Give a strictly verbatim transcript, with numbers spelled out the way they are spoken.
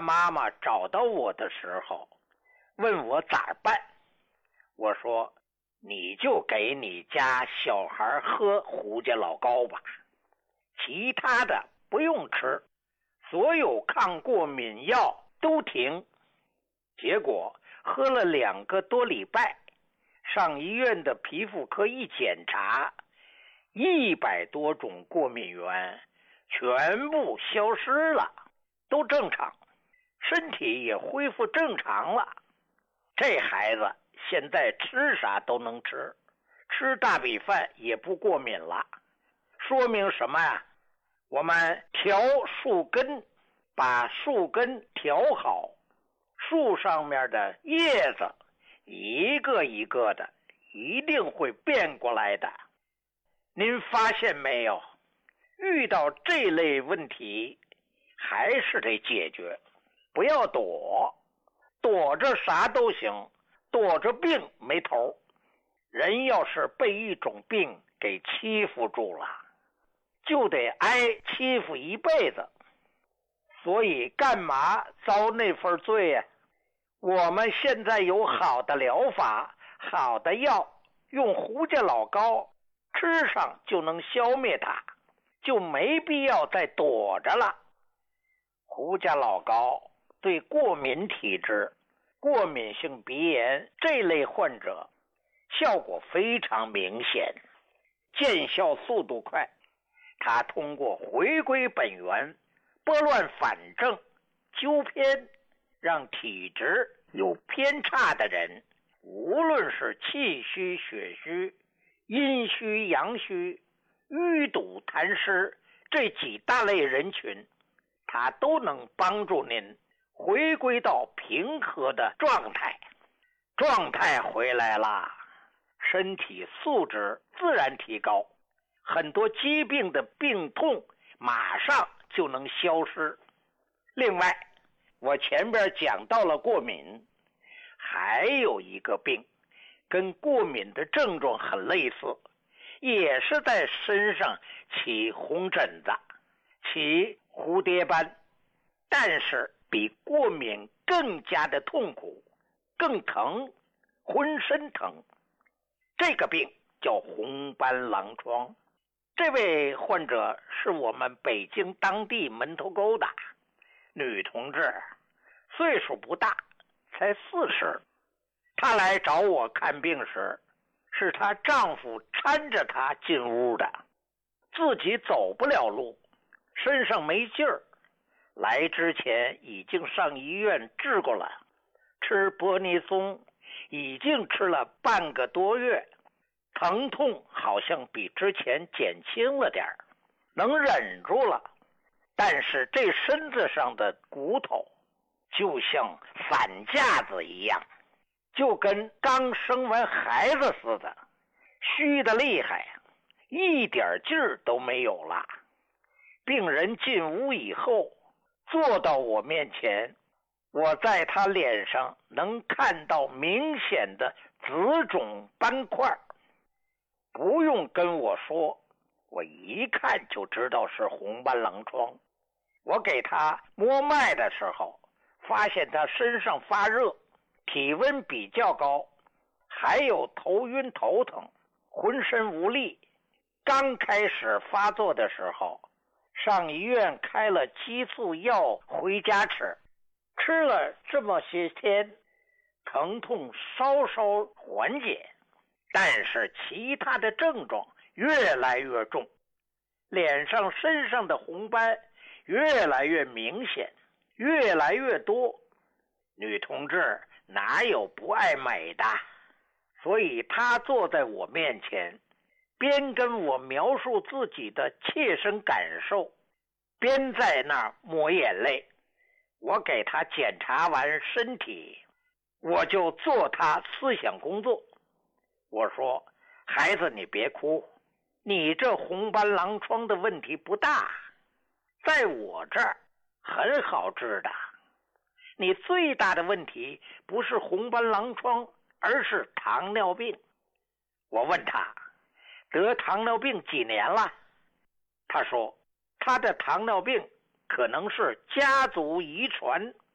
妈妈找到我的时候，问我咋办。我说，你就给你家小孩喝胡家老膏吧，其他的不用吃，所有抗过敏药都停。结果喝了两个多礼拜，上医院的皮肤科一检查，一百多种过敏源全部消失了，都正常，身体也恢复正常了。这孩子现在吃啥都能吃，吃大米饭也不过敏了。说明什么呀？我们调树根，把树根调好，树上面的叶子一个一个的一定会变过来的。您发现没有？遇到这类问题还是得解决，不要躲，躲着啥都行，躲着病没头。人要是被一种病给欺负住了，就得挨欺负一辈子。所以干嘛遭那份罪呀？我们现在有好的疗法，好的药，用胡家老膏吃上就能消灭它，就没必要再躲着了。胡家老膏对过敏体质、过敏性鼻炎这类患者效果非常明显，见效速度快。它通过回归本源，拨乱反正，纠偏，让体质有偏差的人，无论是气虚血虚、阴虚阳虚、淤堵痰湿这几大类人群，它都能帮助您回归到平和的状态。状态回来了，身体素质自然提高，很多疾病的病痛马上就能消失。另外，我前边讲到了过敏，还有一个病跟过敏的症状很类似，也是在身上起红疹子，起蝴蝶斑，但是比过敏更加的痛苦，更疼，浑身疼。这个病叫红斑狼疮。这位患者是我们北京当地门头沟的女同志，岁数不大，才四十。她来找我看病时，是她丈夫搀着她进屋的，自己走不了路，身上没劲儿。来之前已经上医院治过了，吃波尼松已经吃了半个多月，疼痛好像比之前减轻了点儿，能忍住了。但是这身子上的骨头就像散架子一样，就跟刚生完孩子似的，虚的厉害，一点劲儿都没有了。病人进屋以后，坐到我面前，我在他脸上能看到明显的紫肿斑块，不用跟我说，我一看就知道是红斑狼疮。我给他摸脉的时候，发现他身上发热，体温比较高，还有头晕头疼，浑身无力。刚开始发作的时候，上医院开了激素药回家吃，吃了这么些天，疼痛稍稍缓解，但是其他的症状越来越重，脸上身上的红斑越来越明显，越来越多。女同志哪有不爱美的？所以她坐在我面前，边跟我描述自己的切身感受，边在那儿抹眼泪。我给她检查完身体，我就做她思想工作。我说，孩子你别哭，你这红斑狼疮的问题不大，在我这儿很好治的。你最大的问题不是红斑狼疮，而是糖尿病。我问他得糖尿病几年了，他说他的糖尿病可能是家族遗传，